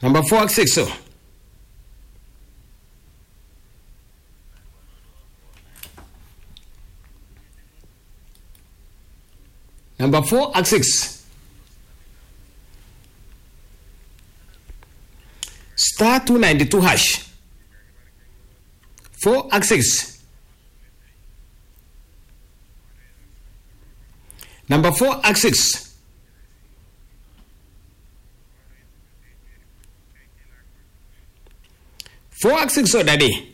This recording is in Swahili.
Number 4 ak 6 so. Number 4 ak 6. Star 292 hash. 4 ak 6. Number 4 ak 6. Four ak 6 so daddy.